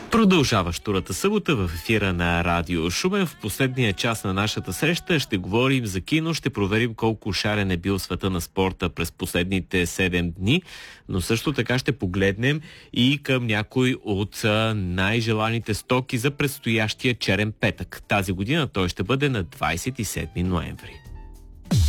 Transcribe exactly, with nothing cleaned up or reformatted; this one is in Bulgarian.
Продължава втората събота в ефира на Радио Шумен. В последния час на нашата среща ще говорим за кино, ще проверим колко шарен е бил света на спорта през последните седем дни, но също така ще погледнем и към някой от най-желаните стоки за предстоящия черен петък. Тази година той ще бъде на двадесет и седми ноември.